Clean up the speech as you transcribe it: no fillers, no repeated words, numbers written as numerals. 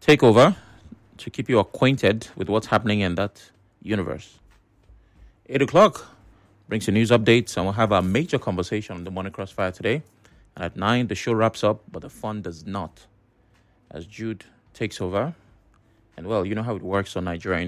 take over to keep you acquainted with what's happening in that universe. 8 o'clock brings you news updates, and we'll have a major conversation on the Morning Crossfire today. And at 9, the show wraps up, but the fun does not, as Jude takes over. And well, you know how it works on Nigeria